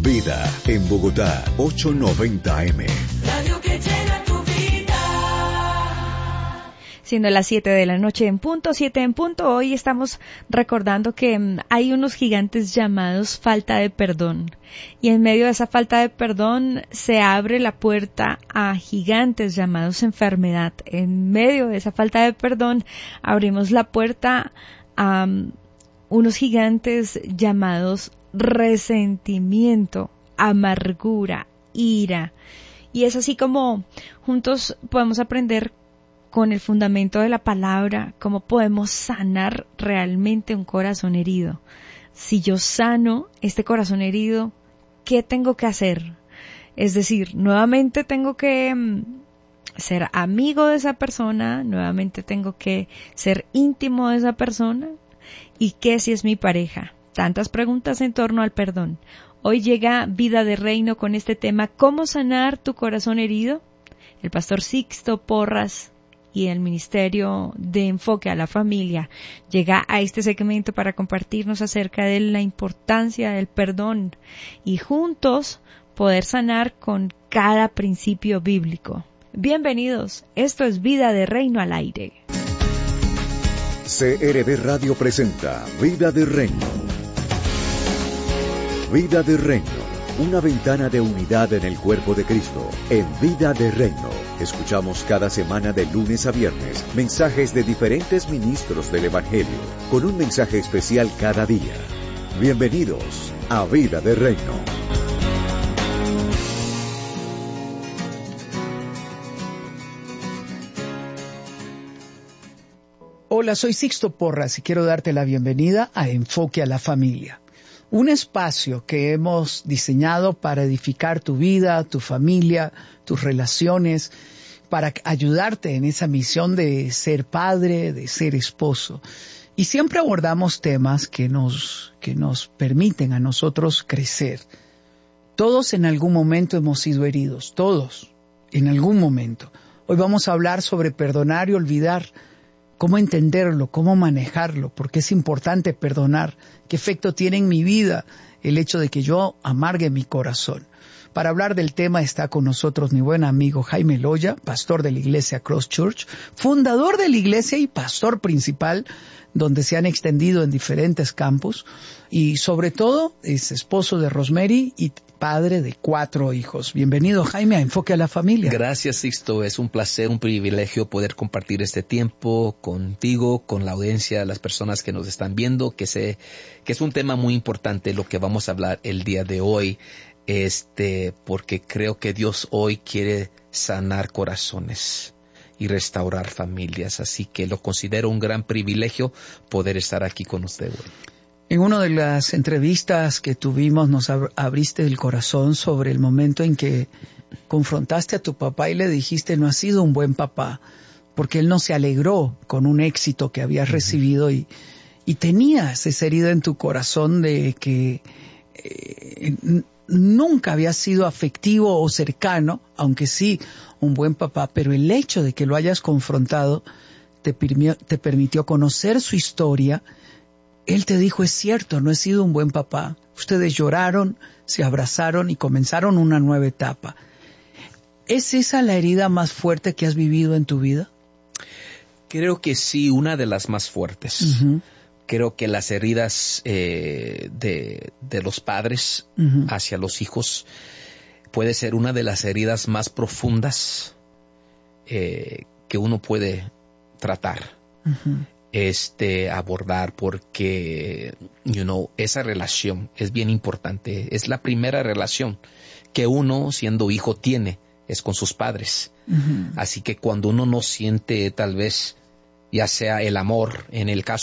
Vida en Bogotá, 890 AM. Radio que llena tu vida. Siendo las 7 de la noche en punto, 7 en punto, hoy estamos recordando que hay unos gigantes llamados falta de perdón. Y en medio de esa falta de perdón se abre la puerta a gigantes llamados enfermedad. En medio de esa falta de perdón abrimos la puerta a unos gigantes llamados resentimiento, amargura, ira. Y es así como juntos podemos aprender con el fundamento de la palabra cómo podemos sanar realmente un corazón herido. Si yo sano este corazón herido, ¿qué tengo que hacer? Es decir, nuevamente tengo que ser amigo de esa persona, nuevamente tengo que ser íntimo de esa persona. ¿Y qué si es mi pareja? Tantas preguntas en torno al perdón. Hoy llega Vida de Reino con este tema, ¿cómo sanar tu corazón herido? El pastor Sixto Porras y el Ministerio de Enfoque a la Familia llega a este segmento para compartirnos acerca de la importancia del perdón y juntos poder sanar con cada principio bíblico. Bienvenidos, esto es Vida de Reino al aire. CRB Radio presenta Vida de Reino. Vida de Reino, una ventana de unidad en el cuerpo de Cristo. En Vida de Reino, escuchamos cada semana de lunes a viernes mensajes de diferentes ministros del Evangelio, con un mensaje especial cada día. Bienvenidos a Vida de Reino. Hola, soy Sixto Porras y quiero darte la bienvenida a Enfoque a la Familia. Un espacio que hemos diseñado para edificar tu vida, tu familia, tus relaciones, para ayudarte en esa misión de ser padre, de ser esposo. Y siempre abordamos temas que nos permiten a nosotros crecer. Todos en algún momento hemos sido heridos, todos, en algún momento. Hoy vamos a hablar sobre perdonar y olvidar. Cómo entenderlo, cómo manejarlo, porque es importante perdonar, qué efecto tiene en mi vida el hecho de que yo amargue mi corazón. Para hablar del tema está con nosotros mi buen amigo Jaime Loya, pastor de la iglesia Cross Church, fundador de la iglesia y pastor principal, donde se han extendido en diferentes campos, y sobre todo es esposo de Rosemary y padre de 4 hijos. Bienvenido, Jaime, a Enfoque a la Familia. Gracias, Sixto. Es un placer, un privilegio poder compartir este tiempo contigo, con la audiencia, las personas que nos están viendo, que sé que es un tema muy importante lo que vamos a hablar el día de hoy, porque creo que Dios hoy quiere sanar corazones y restaurar familias. Así que lo considero un gran privilegio poder estar aquí con usted hoy. En una de las entrevistas que tuvimos nos abriste el corazón sobre el momento en que confrontaste a tu papá y le dijiste no has sido un buen papá, porque él no se alegró con un éxito que habías recibido y tenías esa herida en tu corazón de que nunca habías sido afectivo o cercano, aunque sí un buen papá, pero el hecho de que lo hayas confrontado te permitió conocer su historia. Él te dijo, es cierto, no he sido un buen papá. Ustedes lloraron, se abrazaron y comenzaron una nueva etapa. ¿Es esa la herida más fuerte que has vivido en tu vida? Creo que sí, una de las más fuertes. Uh-huh. Creo que las heridas de los padres uh-huh. hacia los hijos puede ser una de las heridas más profundas que uno puede tratar. Uh-huh. Abordar, porque esa relación es bien importante. Es la primera relación que uno siendo hijo tiene, es con sus padres. Uh-huh. Así que cuando uno no siente tal vez ya sea el amor, en el caso